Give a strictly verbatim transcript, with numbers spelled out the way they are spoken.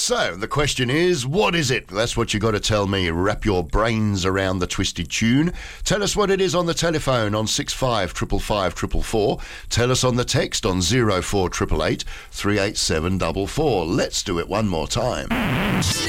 So, the question is, what is it? That's what you got to tell me. Wrap your brains around the twisted tune. Tell us what it is on the telephone on six five five five five four four. Tell us on the text on zero four eight eight, three eight seven four four. Let's do it one more time.